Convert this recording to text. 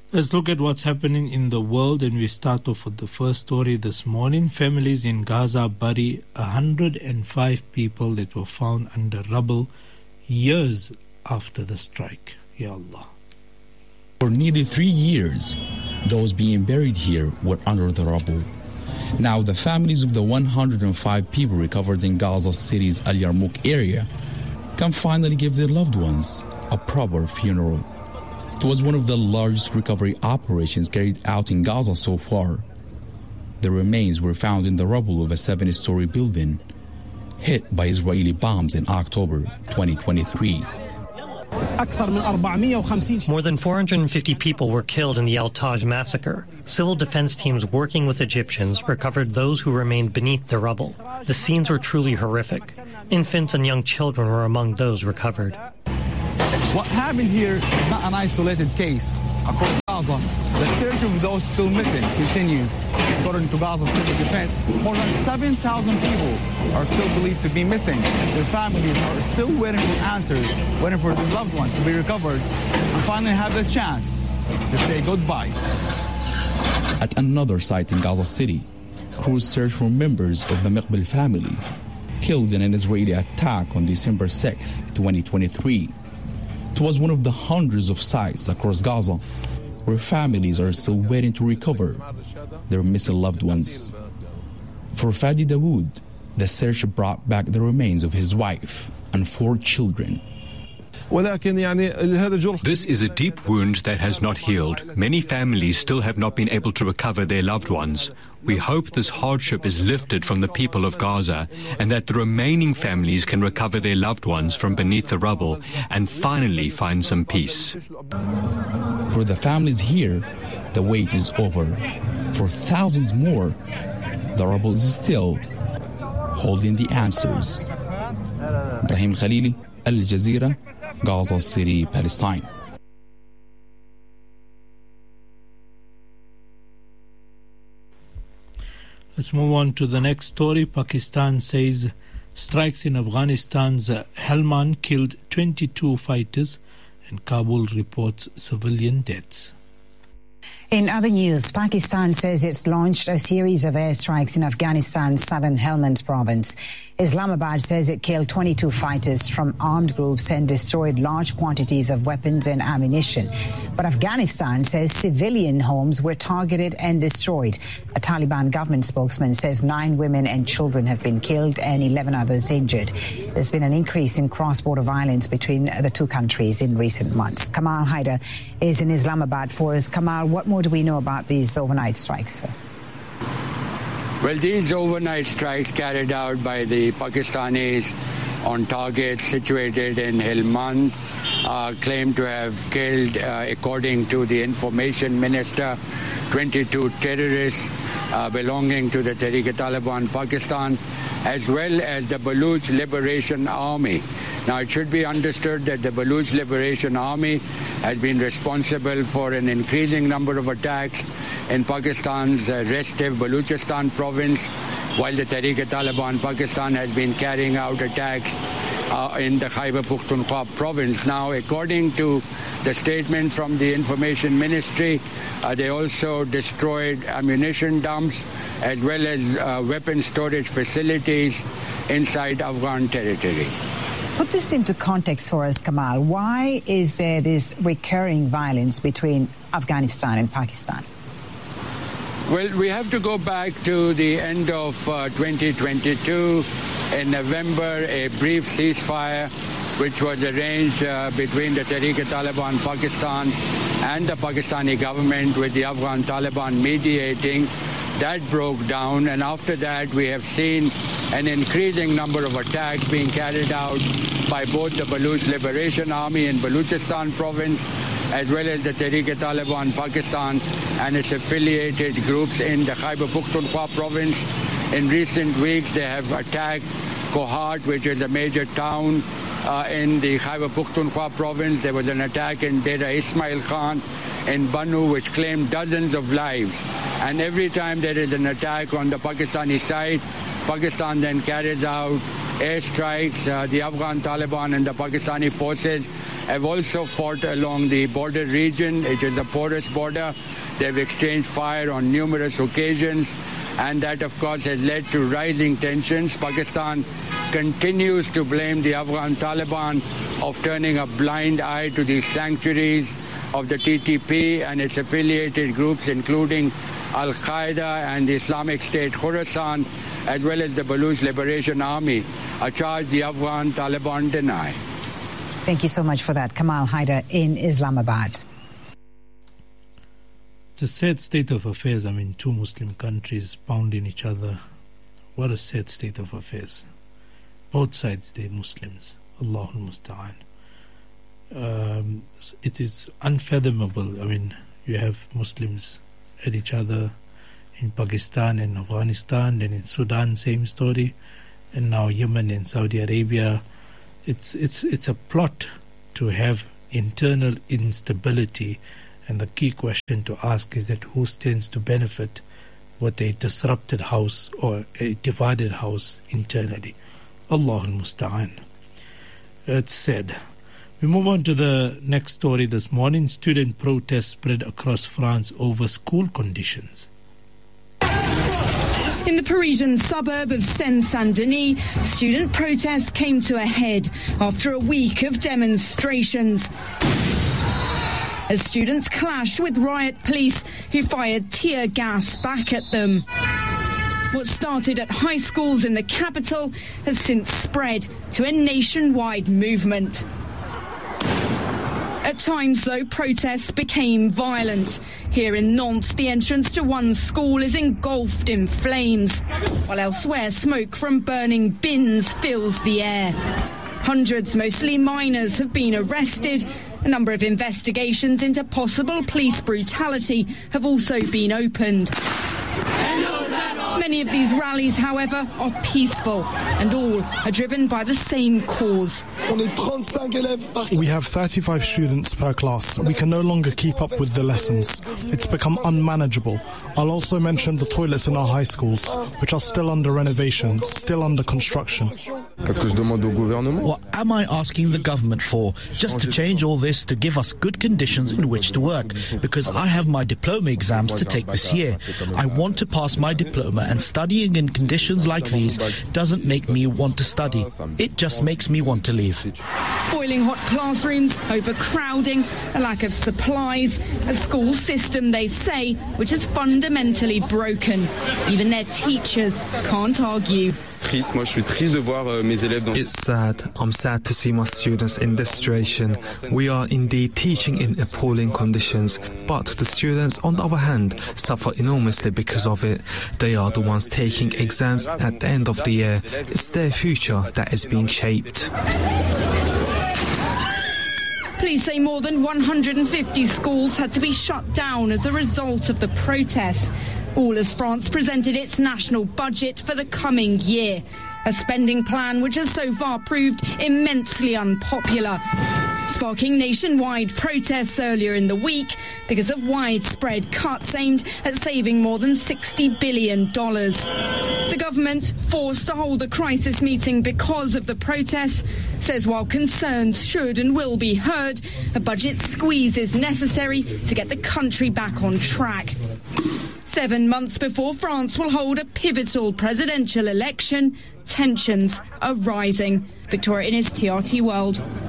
Let's look at what's happening in the world, and we start off with the first story this morning. Families in Gaza bury 105 people that were found under rubble years after the strike. Ya Allah. For nearly 3 years, those being buried here were under the rubble. Now the families of the 105 people recovered in Gaza City's Al Yarmouk area can finally give their loved ones a proper funeral. It was one of the largest recovery operations carried out in Gaza so far. The remains were found in the rubble of a 7-story building hit by Israeli bombs in October 2023. More than 450 people were killed in the Al-Taj massacre. Civil defense teams working with Egyptians recovered those who remained beneath the rubble. The scenes were truly horrific. Infants and young children were among those recovered. What happened here is not an isolated case. Across Gaza, the search of those still missing continues. According to Gaza Civil Defense, more than 7,000 people are still believed to be missing. Their families are still waiting for answers, waiting for their loved ones to be recovered, and finally have the chance to say goodbye. At another site in Gaza City, crews search for members of the Meqbil family killed in an Israeli attack on December 6, 2023. It was one of the hundreds of sites across Gaza where families are still waiting to recover their missing loved ones. For Fadi Dawood, the search brought back the remains of his wife and 4 children. This is a deep wound that has not healed. Many families still have not been able to recover their loved ones. We hope this hardship is lifted from the people of Gaza and that the remaining families can recover their loved ones from beneath the rubble and finally find some peace. For the families here, the wait is over. For thousands more, the rubble is still holding the answers. Ibrahim Khalili, Al Jazeera, Gaza City, Palestine. Let's move on to the next story. Pakistan says strikes in Afghanistan's Helmand killed 22 fighters, and Kabul reports civilian deaths. In other news, Pakistan says it's launched a series of airstrikes in Afghanistan's southern Helmand province. Islamabad says it killed 22 fighters from armed groups and destroyed large quantities of weapons and ammunition. But Afghanistan says civilian homes were targeted and destroyed. A Taliban government spokesman says 9 women and children have been killed and 11 others injured. There's been an increase in cross-border violence between the two countries in recent months. Kamal Haider is in Islamabad for us. Kamal, what more do we know about these overnight strikes first? Well, these overnight strikes carried out by the Pakistanis on targets situated in Helmand claim to have killed, according to the information minister, 22 terrorists belonging to the Tehrik-e-Taliban Pakistan, as well as the Baluch Liberation Army. Now, it should be understood that the Baluch Liberation Army has been responsible for an increasing number of attacks in Pakistan's restive Baluchistan province, while the Tehrik-e-Taliban Pakistan has been carrying out attacks in the Khyber Pakhtunkhwa province. Now, according to the statement from the Information Ministry, they also destroyed ammunition dumps as well as weapon storage facilities inside Afghan territory. Put this into context for us, Kamal. Why is there this recurring violence between Afghanistan and Pakistan? Well, we have to go back to the end of 2022. In November, a brief ceasefire which was arranged between the Tehrik-e-Taliban Pakistan and the Pakistani government, with the Afghan Taliban mediating, that broke down. And after that, we have seen an increasing number of attacks being carried out by both the Baluch Liberation Army in Baluchistan province, as well as the Tehrik-e-Taliban Pakistan and its affiliated groups in the Khyber Pakhtunkhwa province. In recent weeks, they have attacked Kohat, which is a major town in the Khyber Pakhtunkhwa province. There was an attack in Dera Ismail Khan in Banu, which claimed dozens of lives. And every time there is an attack on the Pakistani side, Pakistan then carries out airstrikes. The Afghan Taliban and the Pakistani forces have also fought along the border region. It is a porous border. They've exchanged fire on numerous occasions, and that, of course, has led to rising tensions. Pakistan continues to blame the Afghan Taliban of turning a blind eye to the sanctuaries of the TTP and its affiliated groups, including Al-Qaeda and the Islamic State Khorasan, as well as the Baluch Liberation Army, a charge the Afghan Taliban deny. Thank you so much for that, Kamal Haider in Islamabad. It's a sad state of affairs. I mean, two Muslim countries pounding each other. What a sad state of affairs. Both sides, they're Muslims. Allahul Musta'an. It is unfathomable. I mean, you have Muslims at each other in Pakistan and Afghanistan, and in Sudan, same story, and now Yemen and Saudi Arabia. It's a plot to have internal instability, and the key question to ask is that who stands to benefit with a disrupted house or a divided house internally? Allahul Musta'an. It's sad. We move on to the next story this morning. Student protests spread across France over school conditions. In the Parisian suburb of Seine-Saint-Denis, student protests came to a head after a week of demonstrations, as students clashed with riot police who fired tear gas back at them. What started at high schools in the capital has since spread to a nationwide movement. At times, though, protests became violent. Here in Nantes, the entrance to one school is engulfed in flames, while elsewhere smoke from burning bins fills the air. Hundreds, mostly minors, have been arrested. A number of investigations into possible police brutality have also been opened. Many of these rallies, however, are peaceful, and all are driven by the same cause. We have 35 students per class. We can no longer keep up with the lessons. It's become unmanageable. I'll also mention the toilets in our high schools, which are still under renovation, still under construction. What am I asking the government for? Just to change all this to give us good conditions in which to work, because I have my diploma exams to take this year. I want to pass my diploma, and studying in conditions like these doesn't make me want to study. It just makes me want to leave. Boiling hot classrooms, overcrowding, a lack of supplies, a school system, they say, which is fundamentally broken. Even their teachers can't argue. It's sad. I'm sad to see my students in this situation. We are indeed teaching in appalling conditions, but the students, on the other hand, suffer enormously because of it. They are the ones taking exams at the end of the year. It's their future that is being shaped. Police say more than 150 schools had to be shut down as a result of the protests. All as France presented its national budget for the coming year, a spending plan which has so far proved immensely unpopular, sparking nationwide protests earlier in the week because of widespread cuts aimed at saving more than $60 billion. The government, forced to hold a crisis meeting because of the protests, says while concerns should and will be heard, a budget squeeze is necessary to get the country back on track. 7 months before France will hold a pivotal presidential election, tensions are rising. Victoria Innes, TRT World.